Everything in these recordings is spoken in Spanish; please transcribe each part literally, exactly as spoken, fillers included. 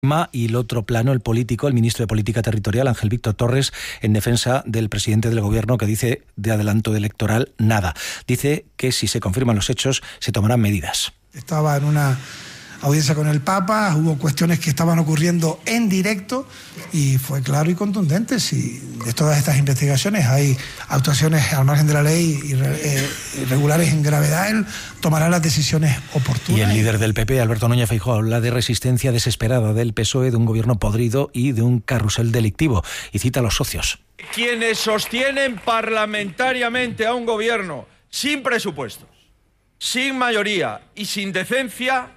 Y el otro plano, el político, el ministro de Política Territorial, Ángel Víctor Torres, en defensa del presidente del Gobierno, que dice de adelanto electoral nada. Dice que si se confirman los hechos, se tomarán medidas. Estaba en una audiencia con el Papa, hubo cuestiones que estaban ocurriendo en directo y fue claro y contundente. Si de todas estas investigaciones hay actuaciones al margen de la ley irregulares en gravedad, él tomará las decisiones oportunas. Y el líder del P P, Alberto Núñez Feijóo, habla de resistencia desesperada del P S O E, de un gobierno podrido y de un carrusel delictivo, y cita a los socios. Quienes sostienen parlamentariamente a un gobierno sin presupuestos, sin mayoría y sin decencia,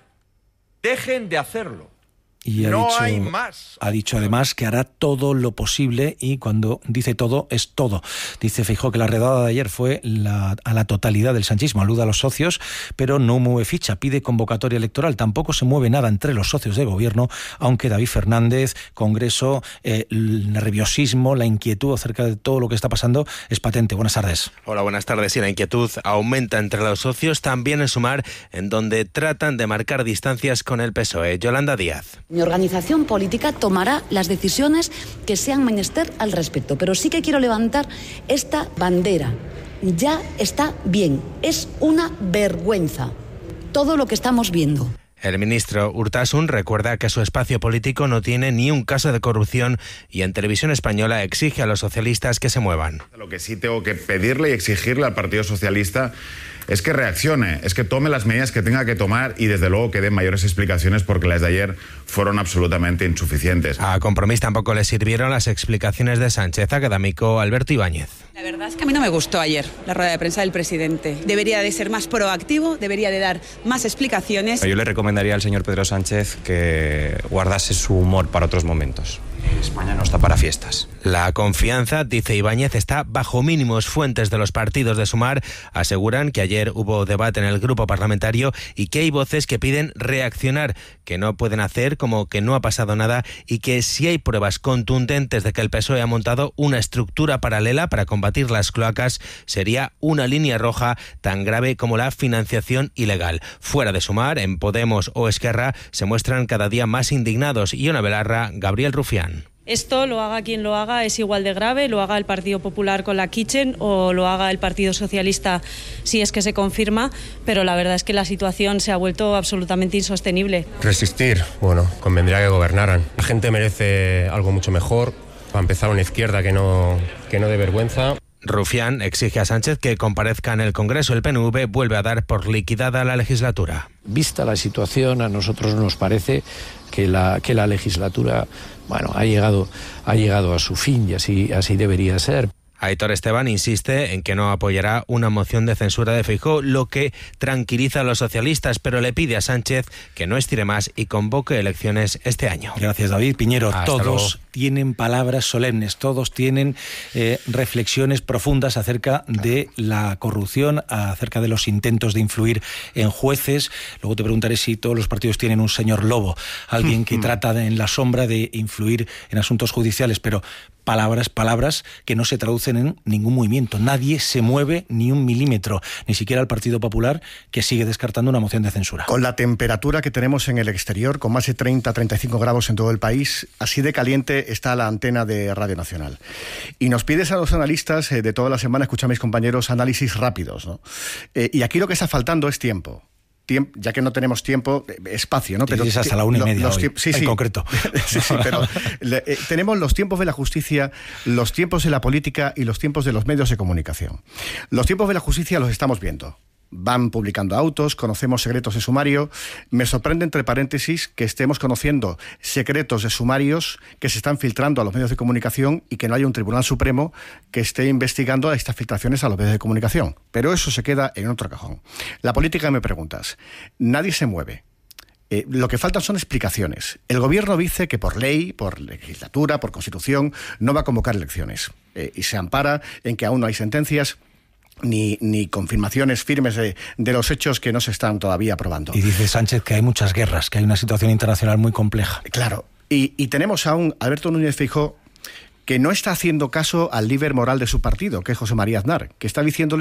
dejen de hacerlo. Y ha no dicho, hay más. Ha dicho además que hará todo lo posible, y cuando dice todo, es todo. Dice Feijóo que la redada de ayer fue la, a la totalidad del sanchismo, alude a los socios, pero no mueve ficha, pide convocatoria electoral. Tampoco se mueve nada entre los socios de gobierno, aunque David Fernández, Congreso, eh, el nerviosismo, la inquietud acerca de todo lo que está pasando es patente. Buenas tardes. Hola, buenas tardes. Y la inquietud aumenta entre los socios, también en Sumar, en donde tratan de marcar distancias con el P S O E. Yolanda Díaz. Mi organización política tomará las decisiones que sean menester al respecto, pero sí que quiero levantar esta bandera. Ya está bien, es una vergüenza todo lo que estamos viendo. El ministro Urtasun recuerda que su espacio político no tiene ni un caso de corrupción y en Televisión Española exige a los socialistas que se muevan. Lo que sí tengo que pedirle y exigirle al Partido Socialista es que reaccione, es que tome las medidas que tenga que tomar y desde luego que dé mayores explicaciones, porque las de ayer fueron absolutamente insuficientes. A Compromís tampoco le sirvieron las explicaciones de Sánchez. Académico Alberto Ibáñez. La verdad es que a mí no me gustó ayer la rueda de prensa del presidente. Debería de ser más proactivo, debería de dar más explicaciones. Yo le recomendaría al señor Pedro Sánchez que guardase su humor para otros momentos. España no está para fiestas. La confianza, dice Ibáñez, está bajo mínimos. Fuentes de los partidos de Sumar aseguran que ayer hubo debate en el grupo parlamentario y que hay voces que piden reaccionar, que no pueden hacer como que no ha pasado nada y que si hay pruebas contundentes de que el P S O E ha montado una estructura paralela para combatir las cloacas, sería una línea roja tan grave como la financiación ilegal. Fuera de Sumar, en Podemos o Esquerra, se muestran cada día más indignados. Iona Belarra, Gabriel Rufián. Esto, lo haga quien lo haga, es igual de grave, lo haga el Partido Popular con la Kitchen o lo haga el Partido Socialista si es que se confirma, pero la verdad es que la situación se ha vuelto absolutamente insostenible. Resistir, bueno, convendría que gobernaran. La gente merece algo mucho mejor, para empezar una izquierda que no, que no dé vergüenza. Rufián exige a Sánchez que comparezca en el Congreso. El P N V vuelve a dar por liquidada la legislatura. Vista la situación, a nosotros nos parece que la, que la legislatura, bueno, ha llegado, ha llegado a su fin y así, así debería ser. Aitor Esteban insiste en que no apoyará una moción de censura de Feijóo, lo que tranquiliza a los socialistas, pero le pide a Sánchez que no estire más y convoque elecciones este año. Gracias, David. Piñero, Hasta todos luego. tienen palabras solemnes, todos tienen eh, reflexiones profundas acerca de la corrupción, acerca de los intentos de influir en jueces. Luego te preguntaré si todos los partidos tienen un señor lobo, alguien que trata de, en la sombra de influir en asuntos judiciales, pero palabras, palabras que no se traducen en ningún movimiento. Nadie se mueve ni un milímetro, ni siquiera el Partido Popular, que sigue descartando una moción de censura. Con la temperatura que tenemos en el exterior, con más de treinta a treinta y cinco grados en todo el país, así de caliente está la antena de Radio Nacional. Y nos pides a los analistas eh, de toda la semana, escucha a mis compañeros, análisis rápidos, ¿no? Eh, y aquí lo que está faltando es tiempo. Tiempo, ya que no tenemos tiempo, espacio, ¿no? Pero es hasta la una y media los, hoy, sí, en sí, concreto. sí, sí, pero le, eh, tenemos los tiempos de la justicia, los tiempos de la política y los tiempos de los medios de comunicación. Los tiempos de la justicia los estamos viendo. Van publicando autos, conocemos secretos de sumario. Me sorprende, entre paréntesis, que estemos conociendo secretos de sumarios que se están filtrando a los medios de comunicación y que no haya un Tribunal Supremo que esté investigando estas filtraciones a los medios de comunicación. Pero eso se queda en otro cajón. La política, me preguntas. Nadie se mueve. Eh, lo que faltan son explicaciones. El gobierno dice que por ley, por legislatura, por constitución, no va a convocar elecciones. Eh, y se ampara en que aún no hay sentencias Ni, ni confirmaciones firmes de, de los hechos que no se están todavía probando. Y dice Sánchez que hay muchas guerras, que hay una situación internacional muy compleja. Claro, y, y tenemos a un Alberto Núñez Feijóo que no está haciendo caso al líder moral de su partido, que es José María Aznar, que está diciéndole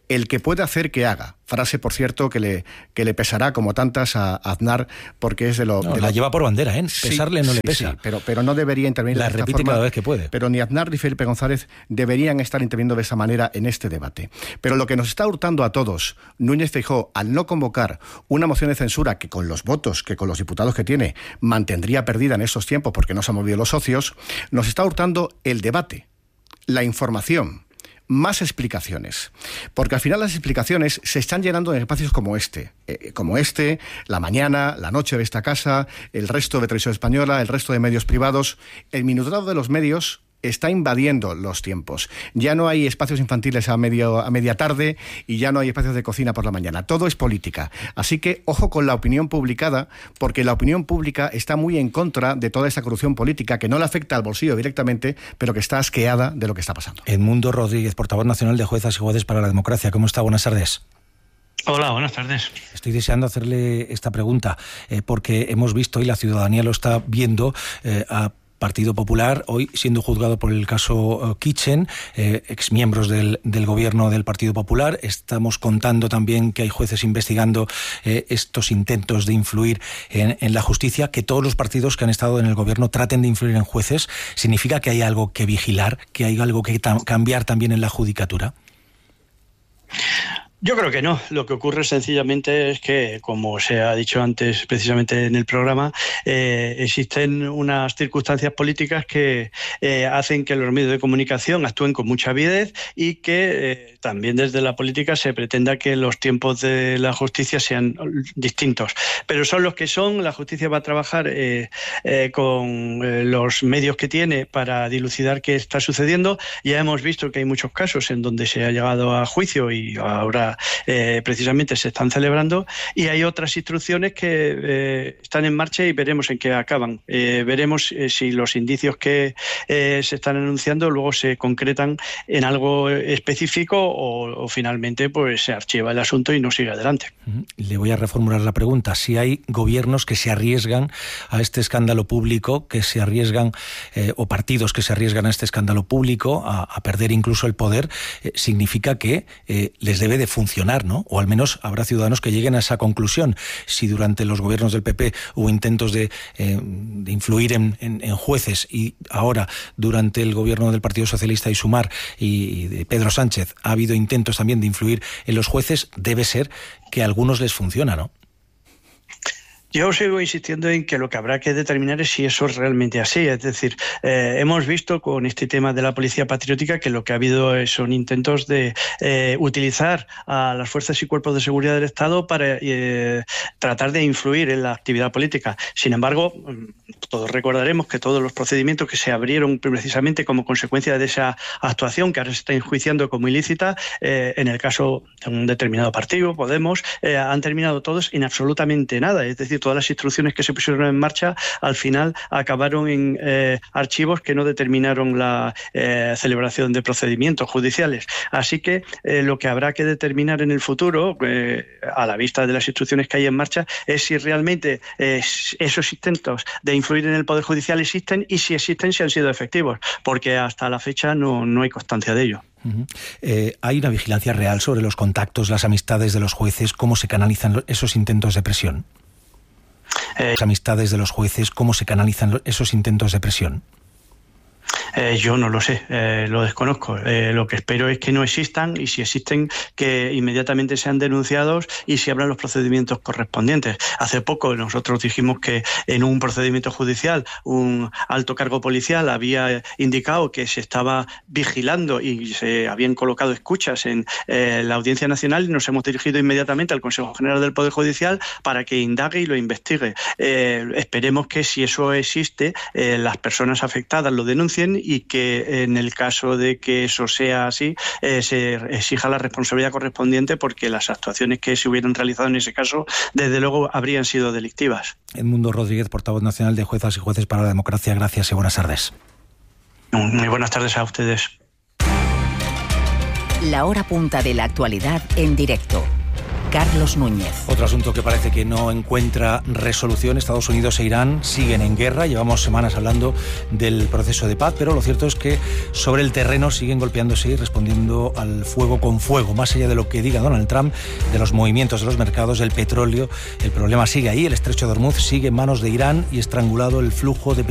El que puede hacer, que haga. Frase, por cierto, que le, que le pesará como tantas a Aznar, porque es de lo... No, de la lo... lleva por bandera, ¿eh? Pesarle sí, no le sí, pesa. Sí, pero, pero no debería intervenir la de esta repite forma, cada vez que puede. Pero ni Aznar ni Felipe González deberían estar interviniendo de esa manera en este debate. Pero lo que nos está hurtando a todos, Núñez Feijóo, al no convocar una moción de censura que con los votos, que con los diputados que tiene, mantendría perdida en estos tiempos porque no se han movido los socios, nos está hurtando el debate, la información, más explicaciones. Porque al final las explicaciones se están llenando en espacios como este, eh, como este, La Mañana, La Noche de esta casa, el resto de Televisión Española, el resto de medios privados. El minutado de los medios está invadiendo los tiempos. Ya no hay espacios infantiles a, medio, a media tarde y ya no hay espacios de cocina por la mañana. Todo es política. Así que ojo con la opinión publicada, porque la opinión pública está muy en contra de toda esta corrupción política que no le afecta al bolsillo directamente, pero que está asqueada de lo que está pasando. Edmundo Rodríguez, portavoz nacional de Juezas y Jueces para la Democracia. ¿Cómo está? Buenas tardes. Hola, buenas tardes. Estoy deseando hacerle esta pregunta, eh, porque hemos visto, y la ciudadanía lo está viendo, eh, a Partido Popular, hoy siendo juzgado por el caso uh, Kitchen, eh, exmiembros del, del gobierno del Partido Popular. Estamos contando también que hay jueces investigando eh, estos intentos de influir en, en la justicia. Que todos los partidos que han estado en el gobierno traten de influir en jueces, ¿significa que hay algo que vigilar, que hay algo que tam- cambiar también en la judicatura? Yo creo que no. Lo que ocurre sencillamente es que, como se ha dicho antes precisamente en el programa, eh, existen unas circunstancias políticas que eh, hacen que los medios de comunicación actúen con mucha avidez y que eh, también desde la política se pretenda que los tiempos de la justicia sean distintos. Pero son los que son. La justicia va a trabajar eh, eh, con eh, los medios que tiene para dilucidar qué está sucediendo. Ya hemos visto que hay muchos casos en donde se ha llegado a juicio y ahora Eh, precisamente se están celebrando, y hay otras instrucciones que eh, están en marcha y veremos en qué acaban. Eh, veremos eh, si los indicios que eh, se están anunciando luego se concretan en algo específico o, o finalmente pues se archiva el asunto y no sigue adelante. Le voy a reformular la pregunta. Si hay gobiernos que se arriesgan a este escándalo público, que se arriesgan, eh, o partidos que se arriesgan a este escándalo público, a, a perder incluso el poder, eh, significa que eh, les debe de funcionar, ¿no? O al menos habrá ciudadanos que lleguen a esa conclusión. Si durante los gobiernos del P P hubo intentos de, eh, de influir en, en, en jueces, y ahora durante el gobierno del Partido Socialista y Sumar y de Pedro Sánchez ha habido intentos también de influir en los jueces, debe ser que a algunos les funciona, ¿no? Yo sigo insistiendo en que lo que habrá que determinar es si eso es realmente así. Es decir, eh, hemos visto con este tema de la policía patriótica que lo que ha habido son intentos de eh, utilizar a las fuerzas y cuerpos de seguridad del Estado para eh, tratar de influir en la actividad política. Sin embargo, todos recordaremos que todos los procedimientos que se abrieron precisamente como consecuencia de esa actuación que ahora se está enjuiciando como ilícita, eh, en el caso de un determinado partido, Podemos, eh, han terminado todos en absolutamente nada. Es decir, todas las instrucciones que se pusieron en marcha al final acabaron en eh, archivos que no determinaron la eh, celebración de procedimientos judiciales. Así que eh, lo que habrá que determinar en el futuro, eh, a la vista de las instrucciones que hay en marcha, es si realmente eh, esos intentos de influir en el Poder Judicial existen, y si existen, si han sido efectivos, porque hasta la fecha no, no hay constancia de ello. Uh-huh. Eh, ¿Hay una vigilancia real sobre los contactos, las amistades de los jueces? ¿Cómo se canalizan esos intentos de presión? Eh, las amistades de los jueces, ¿cómo se canalizan esos intentos de presión? Eh, yo no lo sé, eh, lo desconozco. Eh, lo que espero es que no existan, y si existen, que inmediatamente sean denunciados y se abran los procedimientos correspondientes. Hace poco nosotros dijimos que en un procedimiento judicial un alto cargo policial había indicado que se estaba vigilando y se habían colocado escuchas en eh, la Audiencia Nacional, y nos hemos dirigido inmediatamente al Consejo General del Poder Judicial para que indague y lo investigue. Eh, esperemos que, si eso existe, eh, las personas afectadas lo denuncien, y que en el caso de que eso sea así, eh, se exija la responsabilidad correspondiente, porque las actuaciones que se hubieran realizado en ese caso, desde luego, habrían sido delictivas. Edmundo Rodríguez, portavoz nacional de Juezas y Jueces para la Democracia, gracias y buenas tardes. Muy buenas tardes a ustedes. La hora punta de la actualidad en directo. Carlos Núñez. Otro asunto que parece que no encuentra resolución. Estados Unidos e Irán siguen en guerra. Llevamos semanas hablando del proceso de paz, pero lo cierto es que sobre el terreno siguen golpeándose y respondiendo al fuego con fuego. Más allá de lo que diga Donald Trump, de los movimientos de los mercados, del petróleo, el problema sigue ahí. El estrecho de Hormuz sigue en manos de Irán y estrangulado el flujo de